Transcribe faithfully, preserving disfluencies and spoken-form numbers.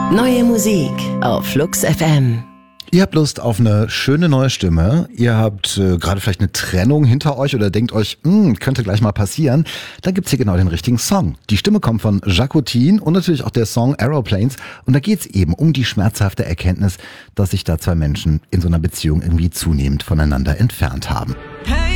Neue Musik auf Flux F M. Ihr habt Lust auf eine schöne neue Stimme, ihr habt äh, gerade vielleicht eine Trennung hinter euch oder denkt euch, hm, könnte gleich mal passieren, dann gibt's hier genau den richtigen Song. Die Stimme kommt von Jacqueline und natürlich auch der Song Aeroplanes und da geht's eben um die schmerzhafte Erkenntnis, dass sich da zwei Menschen in so einer Beziehung irgendwie zunehmend voneinander entfernt haben. Hey!